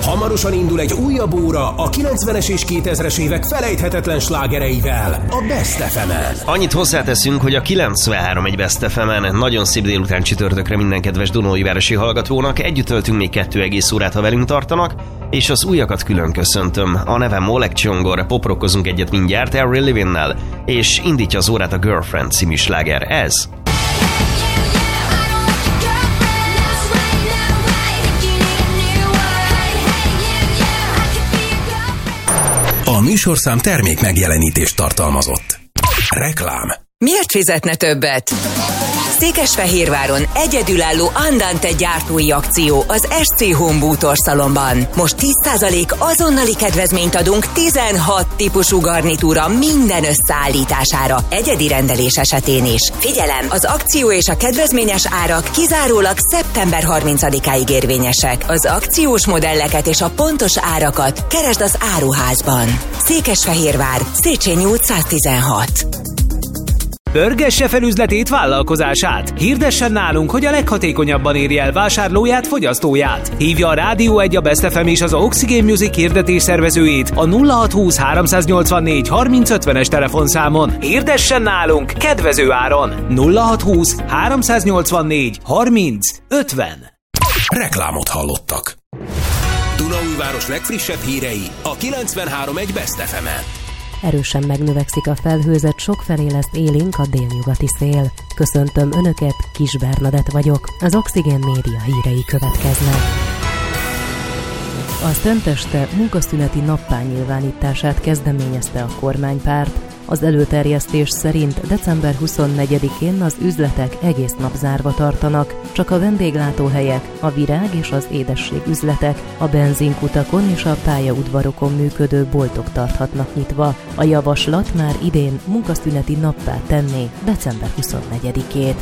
Hamarosan indul egy újabb óra a 90-es és 2000-es évek felejthetetlen slágereivel, a Best FM-en. Annyit hozzáteszünk, hogy a 93 egy Best FM-en nagyon szép délután csütörtökre minden kedves Dunaújvárosi hallgatónak. Együtt töltünk még 2 egész órát, ha velünk tartanak, és az újakat külön köszöntöm. A nevem Oleg Csongor, poprockozunk egyet mindjárt Avril Lavigne-nel, és indítja az órát a Girlfriend című sláger. Ez... A műsorszám termék megjelenítést tartalmazott. Reklám. Miért fizetne többet? Székesfehérváron egyedülálló Andante gyártói akció az SC Home Bútor szalonban. Most 10% azonnali kedvezményt adunk 16 típusú garnitúra minden összeállítására, egyedi rendelés esetén is. Figyelem, az akció és a kedvezményes árak kizárólag szeptember 30-áig érvényesek. Az akciós modelleket és a pontos árakat keresd az áruházban. Székesfehérvár, Széchenyi út 116. Pörgesse fel üzletét, vállalkozását! Hirdessen nálunk, hogy a leghatékonyabban érje el vásárlóját, fogyasztóját! Hívja a Rádió 1, a Best FM és az Oxygen Music hirdetés szervezőjét a 0620 384 3050-es telefonszámon. Hirdessen nálunk kedvező áron! 0620 384 3050. Reklámot hallottak. Dunaújváros legfrissebb hírei a 93.1 Best FM-en. Erősen megnövekszik a felhőzet, sokfelé lesz élénk a délnyugati szél. Köszöntöm Önöket, Kis Bernadett vagyok. Az Oxygen Média hírei következnek. A Szenteste munkaszüneti nappánynyilvánítását kezdeményezte a kormánypárt. Az előterjesztés szerint december 24-én az üzletek egész nap zárva tartanak, csak a vendéglátóhelyek, a virág és az édesség üzletek, a benzinkutakon és a pályaudvarokon működő boltok tarthatnak nyitva. A javaslat már idén munkaszüneti nappá tenné december 24-ét.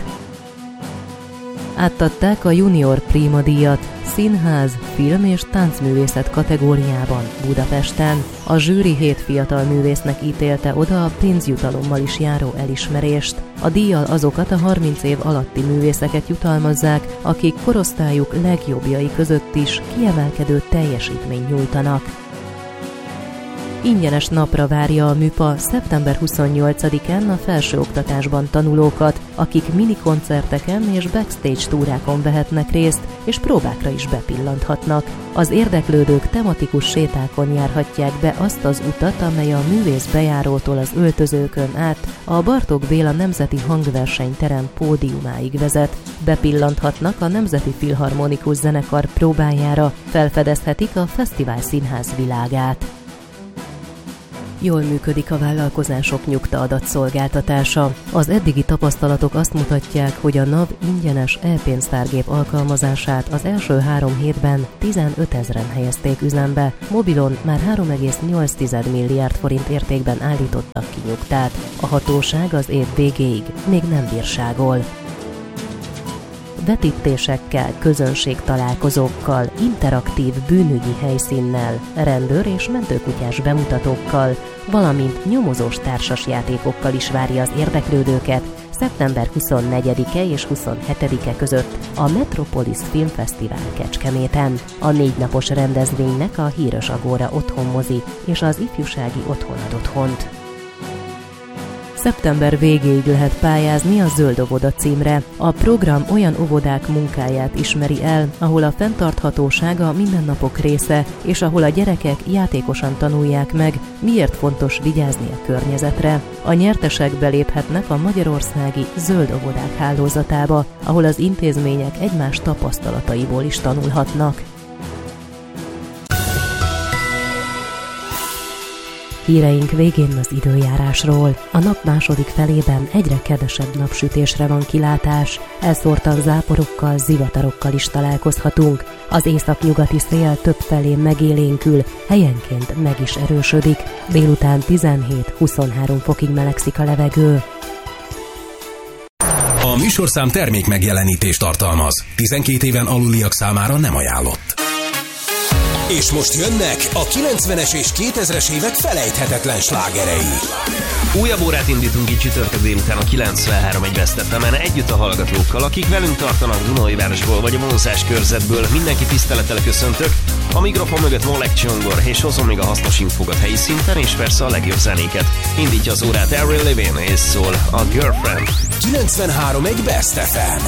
Átadták a Junior Prima díjat színház, film és táncművészet kategóriában Budapesten. A zsűri 7 fiatal művésznek ítélte oda a pénzjutalommal is járó elismerést. A díjjal azokat a 30 év alatti művészeket jutalmazzák, akik korosztályuk legjobbjai között is kiemelkedő teljesítményt nyújtanak. Ingyenes napra várja a MÜPA szeptember 28-án a felsőoktatásban tanulókat, akik minikoncerteken és backstage túrákon vehetnek részt, és próbákra is bepillanthatnak. Az érdeklődők tematikus sétákon járhatják be azt az utat, amely a művész bejárótól az öltözőkön át a Bartók Béla Nemzeti Hangversenyterem pódiumáig vezet. Bepillanthatnak a Nemzeti Filharmonikus Zenekar próbájára, felfedezhetik a Fesztivál Színház világát. Jól működik a vállalkozások nyugta adatszolgáltatása. Az eddigi tapasztalatok azt mutatják, hogy a NAV ingyenes e-pénztárgép alkalmazását az első 3 hétben 15 000-en helyezték üzembe. Mobilon már 3,8 milliárd forint értékben állítottak ki nyugtát. A hatóság az év végéig még nem bírságol. Vetítésekkel, közönségtalálkozókkal, interaktív bűnügyi helyszínnel, rendőr- és mentőkutyás bemutatókkal, valamint nyomozós társasjátékokkal is várja az érdeklődőket szeptember 24-e és 27-e között a Metropolis Filmfesztivál Kecskeméten. A 4 napos rendezvénynek a Híres Agóra otthonmozi és az Ifjúsági Otthon ad otthont. Szeptember végéig lehet pályázni a Zöld Óvoda címre. A program olyan óvodák munkáját ismeri el, ahol a fenntarthatóság a mindennapok része, és ahol a gyerekek játékosan tanulják meg, miért fontos vigyázni a környezetre. A nyertesek beléphetnek a magyarországi Zöld Óvodák hálózatába, ahol az intézmények egymás tapasztalataiból is tanulhatnak. Híreink végén az időjárásról. A nap második felében egyre kevesebb napsütésre van kilátás, elszórtan záporokkal, zivatarokkal is találkozhatunk. Az északnyugati szél többfelé megélénkül, helyenként meg is erősödik. Délután 17-23 fokig melegszik a levegő. A műsorszám termék megjelenítést tartalmaz. 12 éven aluliak számára nem ajánlott. És most jönnek a 90-es és 2000-es évek felejthetetlen slágerei. Újabb órát indítunk így csütörtök délután a 93.1 Best FM-en együtt a hallgatókkal, akik velünk tartanak Dunaújvárosból vagy a vonzás körzetből. Mindenki tisztelettel köszöntök. A mikrofon mögött Molek Csongor, és hozom még a hasznos infokat helyi szinten, és persze a legjobb zenéket. Indítja az órát Avril Lavigne, és szól a Girlfriend. 93.1 Best FM.